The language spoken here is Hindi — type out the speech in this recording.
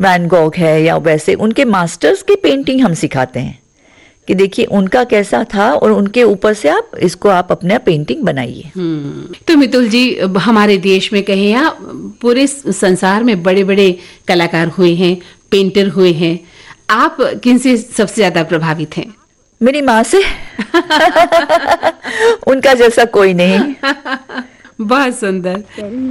वैन गॉग है या वैसे उनके मास्टर्स की पेंटिंग हम सिखाते हैं कि देखिए उनका कैसा था और उनके ऊपर से आप अपना पेंटिंग बनाइए। तो मितुल जी, हमारे देश में कहें या पूरे संसार में बड़े बड़े कलाकार हुए हैं, पेंटर हुए हैं, आप किन से सबसे ज्यादा प्रभावित हैं? मेरी माँ से। उनका जैसा कोई नहीं। बहुत सुंदर।